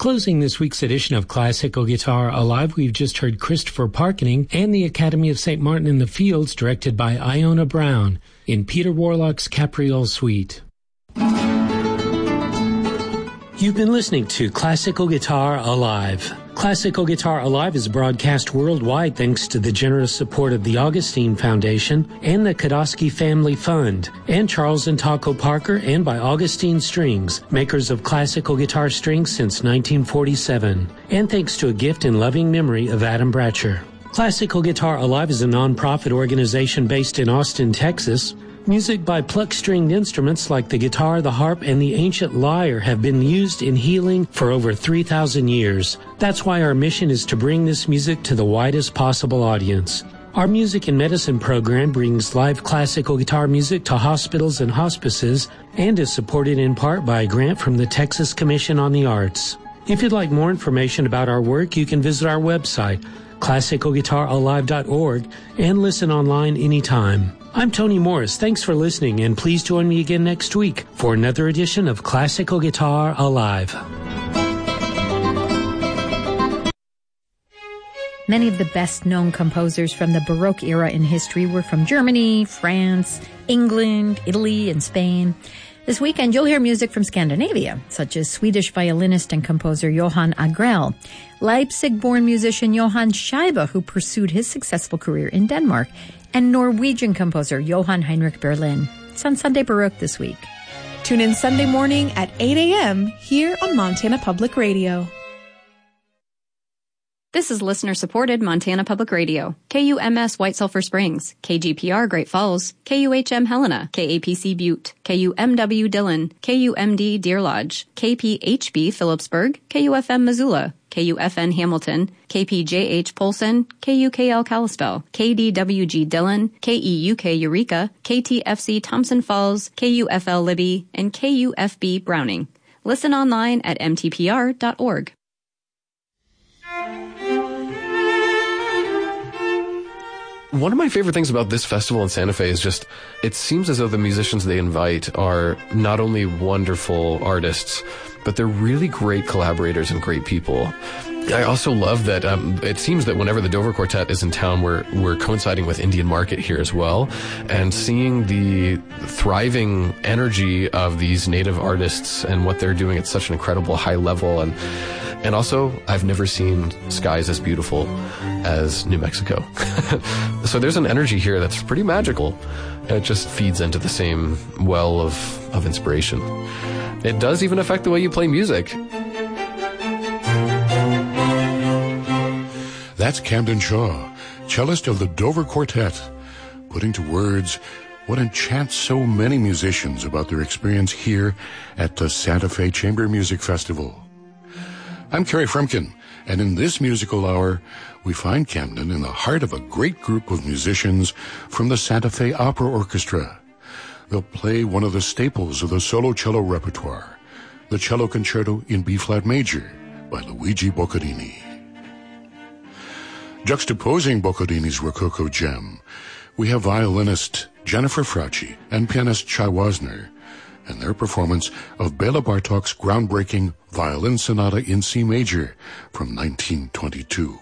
Closing this week's edition of Classical Guitar Alive, we've just heard Christopher Parkening and the Academy of St. Martin in the Fields, directed by Iona Brown, in Peter Warlock's Capriole Suite. You've been listening to Classical Guitar Alive. Classical Guitar Alive is broadcast worldwide thanks to the generous support of the Augustine Foundation and the Kodosky Family Fund, and Charles and Taco Parker, and by Augustine Strings, makers of classical guitar strings since 1947, and thanks to a gift in loving memory of Adam Bratcher. Classical Guitar Alive is a non-profit organization based in Austin, Texas. Music by pluck-stringed instruments like the guitar, the harp, and the ancient lyre have been used in healing for over 3,000 years. That's why our mission is to bring this music to the widest possible audience. Our Music and Medicine program brings live classical guitar music to hospitals and hospices and is supported in part by a grant from the Texas Commission on the Arts. If you'd like more information about our work, you can visit our website, classicalguitaralive.org, and listen online anytime. I'm Tony Morris. Thanks for listening, and please join me again next week for another edition of Classical Guitar Alive. Many of the best-known composers from the Baroque era in history were from Germany, France, England, Italy, and Spain. This weekend, you'll hear music from Scandinavia, such as Swedish violinist and composer Johan Agrell, Leipzig-born musician Johann Scheibe, who pursued his successful career in Denmark, and Norwegian composer Johann Heinrich Berlin. It's on Sunday Baroque this week. Tune in Sunday morning at 8 a.m. here on Montana Public Radio. This is listener-supported Montana Public Radio. KUMS White Sulphur Springs, KGPR Great Falls, KUHM Helena, KAPC Butte, KUMW Dillon, KUMD Deer Lodge, KPHB Phillipsburg, KUFM Missoula, KUFN Hamilton, KPJH Polson, KUKL Kalispell, KDWG Dillon, KEUK Eureka, KTFC Thompson Falls, KUFL Libby, and KUFB Browning. Listen online at mtpr.org. One of my favorite things about this festival in Santa Fe is just, it seems as though the musicians they invite are not only wonderful artists, but they're really great collaborators and great people. I also love that it seems that whenever the Dover Quartet is in town, we're coinciding with Indian Market here as well, and seeing the thriving energy of these native artists and what they're doing at such an incredible high level. And also, I've never seen skies as beautiful as New Mexico. So there's an energy here that's pretty magical. It just feeds into the same well of inspiration. It does even affect the way you play music. That's Camden Shaw, cellist of the Dover Quartet, putting to words what enchants so many musicians about their experience here at the Santa Fe Chamber Music Festival. I'm Kerry Frumkin, and in this musical hour, we find Camden in the heart of a great group of musicians from the Santa Fe Opera Orchestra. They'll play one of the staples of the solo cello repertoire, the Cello Concerto in B-flat major by Luigi Boccherini. Juxtaposing Boccherini's Rococo gem, we have violinist Jennifer Frauci and pianist Chai Wasner, and their performance of Bela Bartok's groundbreaking Violin Sonata in C major from 1922.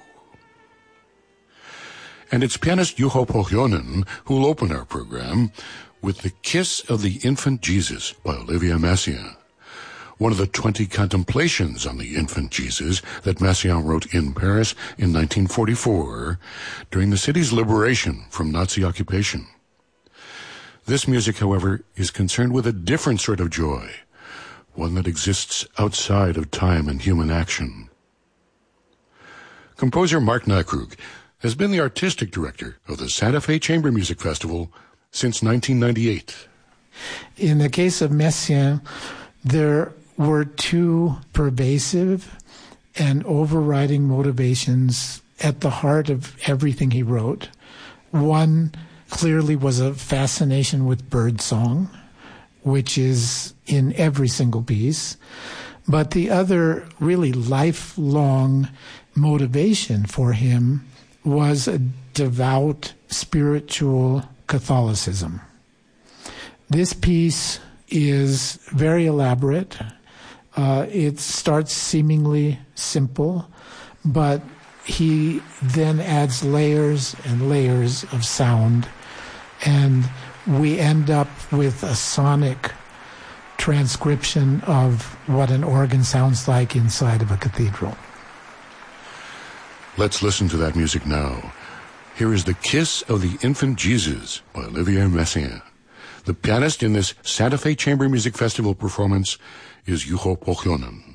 And it's pianist Juho Pohjonen who'll open our program with The Kiss of the Infant Jesus by Olivier Messiaen, one of the 20 contemplations on the infant Jesus that Messiaen wrote in Paris in 1944 during the city's liberation from Nazi occupation. This music, however, is concerned with a different sort of joy, one that exists outside of time and human action. Composer Mark Nykrug has been the artistic director of the Santa Fe Chamber Music Festival since 1998. In the case of Messiaen, there were two pervasive and overriding motivations at the heart of everything he wrote. One clearly was a fascination with birdsong, which is in every single piece. But the other really lifelong motivation for him was a devout spiritual Catholicism. This piece is very elaborate, It starts seemingly simple, but he then adds layers and layers of sound, and we end up with a sonic transcription of what an organ sounds like inside of a cathedral. Let's listen to that music now. Here is The Kiss of the Infant Jesus by Olivier Messiaen. The pianist in this Santa Fe Chamber Music Festival performance is Juho Pohjonen.